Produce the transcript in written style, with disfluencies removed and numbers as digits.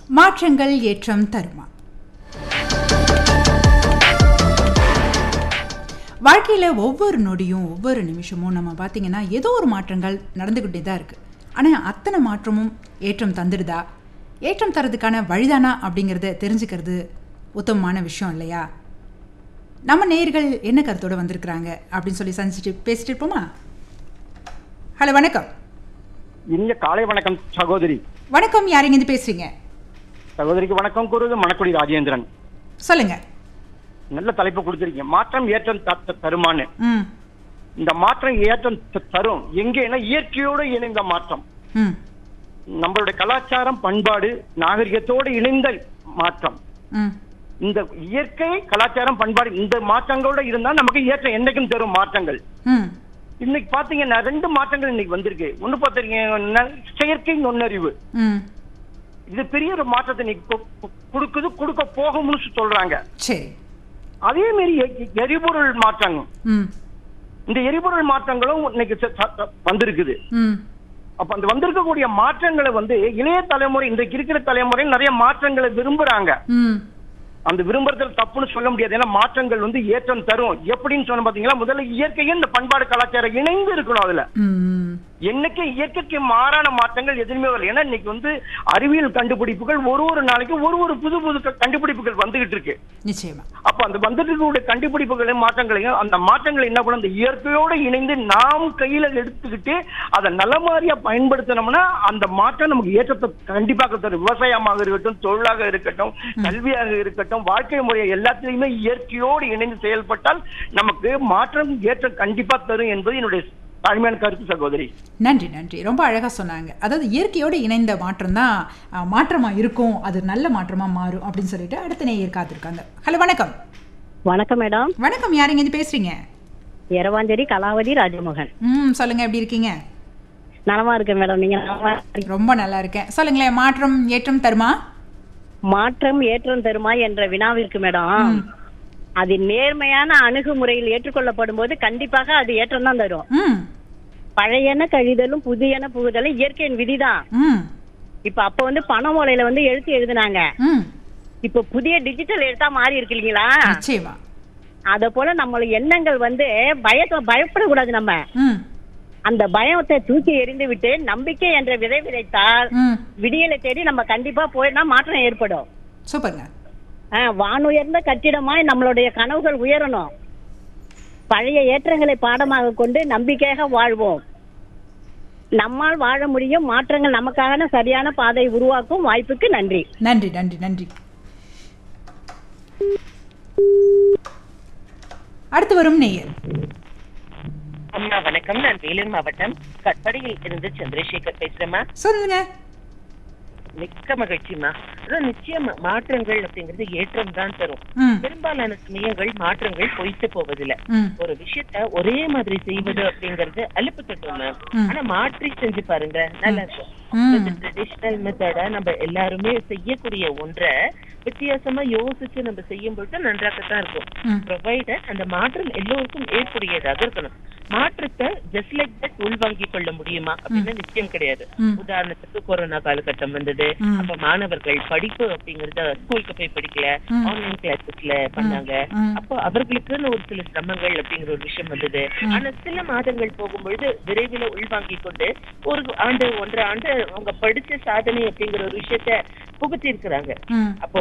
மாற்றங்கள் ஏற்றம் தருமா? வாழ்க்கையில் ஒவ்வொரு நொடியும் ஒவ்வொரு நிமிஷமும் நம்ம பார்த்திங்கன்னா ஏதோ ஒரு மாற்றங்கள் நடந்துக்கிட்டே தான் இருக்குது. ஆனால் அத்தனை மாற்றமும் ஏற்றம் தந்துடுதா, ஏற்றம் தரதுக்கான வழிதானா அப்படிங்கிறத தெரிஞ்சுக்கிறது உத்தமமான விஷயம் இல்லையா? நம்ம நேயர்கள் என்ன கருத்தோடு வந்திருக்கிறாங்க அப்படின்னு சொல்லி சந்திச்சுட்டு பேசிட்டு இருப்போமா? ஹலோ, வணக்கம். இனிய காலை வணக்கம் சகோதரி. வணக்கம், யார் இங்கிருந்து பேசுறீங்க? சகோதரிக்கு வணக்கம் கூறுவது மணக்குடி ராஜேந்திரன். சொல்லுங்க. நல்ல தலைப்பு கொடுத்துருக்கீங்க, மாற்றம் ஏற்றம் தருமான்னு. இந்த மாற்றம் ஏற்றம் தரும் எங்கன்னா இயற்கையோடு இணைந்த மாற்றம். நம்மளுடைய கலாச்சாரம், பண்பாடு, நாகரிகத்தோடு இணைந்த மாற்றம். இந்த இயற்கை, கலாச்சாரம், பண்பாடு இந்த மாற்றங்களோட இருந்தா நமக்கு ஏற்றம் என்னைக்கும் தரும் மாற்றங்கள். இன்னைக்கு பாத்தீங்கன்னா 2 மாற்றங்கள் இன்னைக்கு வந்திருக்கு. ஒண்ணு பாத்தீங்கன்னா செயற்கை நுண்ணறிவு. இது பெரிய ஒரு மாற்றத்தை கொடுக்குது, கொடுக்க போகும்னு சொல்றாங்க. சரி. அதே மாதிரி எரிபொருள் மாற்றங்கள், இந்த எரிபொருள் மாற்றங்களும் இன்னைக்கு வந்திருக்குது. அப்ப அந்த வந்திருக்கக்கூடிய மாற்றங்களை இளைய தலைமுறை, இன்றைக்கு இருக்கிற தலைமுறை நிறைய மாற்றங்களை விரும்புறாங்க. அந்த விரும்புறதுல தப்புன்னு சொல்ல முடியாது. ஏன்னா மாற்றங்கள் ஏற்றம் தரும். எப்படின்னு சொன்ன பாத்தீங்களா, முதல்ல இயற்கையும் இந்த பண்பாடு கலாச்சாரம் இணைந்து இருக்கணும். அதுல என்னைக்கு இயற்கைக்கு மாறான மாற்றங்கள் எதுவுமே வரல. ஏன்னா இன்னைக்கு அறிவியல் கண்டுபிடிப்புகள் ஒரு நாளைக்கு ஒரு புது புது கண்டுபிடிப்புகள் வந்துகிட்டு இருக்கு. நிச்சயமா. அப்ப அந்த வந்துட்டு இருக்கக்கூடிய கண்டுபிடிப்புகளையும் மாற்றங்களையும், அந்த மாற்றங்களை என்ன பண்ண, அந்த இயற்கையோடு இணைந்து நாம் கையில எடுத்துக்கிட்டு அதை நல்ல மாதிரியா பயன்படுத்தினோம்னா அந்த மாற்றம் நமக்கு ஏற்றத்தை கண்டிப்பாக தரும். விவசாயமாக இருக்கட்டும், தொழிலாக இருக்கட்டும், கல்வியாக இருக்கட்டும், வாழ்க்கை முறை எல்லாத்திலையுமே இயற்கையோடு இணைந்து செயல்பட்டால் நமக்கு மாற்றம் ஏற்றம் கண்டிப்பா தரும் என்பது என்னுடைய தாழ்மையான கருத்து சகோதரி. நன்றி நன்றி, ரொம்ப அழகா சொன்னாங்க. அதாவது இயற்கையோடு இணைந்த மாற்றம் தான் மாற்றமா இருக்கும், அது நல்ல மாற்றமா மாறும் அப்படின்னு சொல்லிட்டு அடுத்த நேயர் காத்திருக்காங்க. ஹலோ, வணக்கம். வணக்கம் மேடம். வணக்கம், யாருங்க இருந்து பேசுறீங்க? எரவாஞ்சேரி கலாவதி ராஜமோகன். சொல்லுங்க, எப்படி இருக்கீங்க? நலமா இருக்கேன் மேடம், நீங்க நலமா? ரொம்ப நல்லா இருக்கேன். சொல்லுங்களேன், மாற்றம் ஏற்றம் தருமா? மாற்றம் ஏற்றம் தருமா என்ற வினாவிற்கு மேடம், அது நேர்மையான அணுகுமுறையில் ஏற்றுக்கொள்ளப்படும் போது கண்டிப்பாக அது ஏற்றம் தான் தரும். பழையன கழிதலும் புதியன புகுதலும் இயற்கையின் விதிதான். இப்ப அப்ப பண ஓலையில எழுத்து எழுதுனாங்க. இப்ப புதிய டிஜிட்டல் எழுத்தா மாறி இருக்கு இல்லீங்களா? நிச்சயமா. அத போல நம்மள எண்ணங்கள் பயப்படக்கூடாது. நம்ம அந்த பயத்தை தூக்கி எறிந்து விட்டு நம்பிக்கை என்ற விதை விதைத்தால் விடியலை தேடி நம்ம கண்டிப்பா போயினா மாற்றம் ஏற்படும். சூப்பர்ங்க. வானுயர்ந்த கட்டிடமாய் நம்மளுடைய கனவுகள் உயரணும். பழைய ஏற்றங்களை பாடமாக கொண்டு நம்பிக்கையாக வாழ்வோம். நம்மால் வாழ முடியும். மாற்றங்கள் நமக்கான சரியான பாதை உருவாக்கும். வாய்ப்புக்கு நன்றி. நன்றி நன்றி நன்றி. அடுத்து வரும் நேயர். அம்மா வணக்கம், நான் வேலூர் மாவட்டம் கட்படியில் இருந்து சந்திரசேகர் பேசுறேம்மா. சொல்லுங்க. மிக்க மகிழ்ச்சிமா. அதான் நிச்சயம் மாற்றங்கள் அப்படிங்கிறது ஏற்றம் தான் தரும். பெரும்பாலான சமயங்கள் மாற்றங்கள் பொய்த்து போவதில்லை. ஒரு விஷயத்த ஒரே மாதிரி செய்வது அப்படிங்கறது அலுப்பு தட்டும். ஆனா மாற்றி செஞ்சு பாருங்க, நல்லா இருக்கும். ட்ரெடிஷனல் மெத்தடா நம்ம எல்லாருமே செய்யக்கூடிய ஒன்றை வித்தியாசமா யோசிச்சு நம்ம செய்யும் பொழுது நன்றாகத்தான் இருக்கும். ப்ரொவைடட் அந்த மாற்றம் எல்லோருக்கும் ஏற்புடையதாக இருக்கணும். மாற்றத்தை ஜஸ்ட் லைக் தட் உள்வாங்கிக் கொள்ள முடியுமா அப்படின்னா நிச்சயம் கிடையாது. உதாரணத்துக்கு கொரோனா காலகட்டம் வந்தது. அப்ப மாணவர்கள் படிப்பு அப்படிங்கறத ஸ்கூலுக்கு போய் படிக்கல, ஆன்லைன் கிளாஸஸ்ல பண்ணாங்க. அப்போ அவர்களுக்குன்னு ஒரு சில சிரமங்கள் அப்படிங்கிற ஒரு விஷயம் வந்தது. ஆனா சில மாதங்கள் போகும்பொழுது விரைவில் உள்வாங்கிக் கொண்டு ஒரு ஆண்டு 1.5 ஆண்டு அவங்க படிச்ச சாதனை அப்படிங்கிற ஒரு விஷயத்த புகுத்தி இருக்கிறாங்க. அப்போ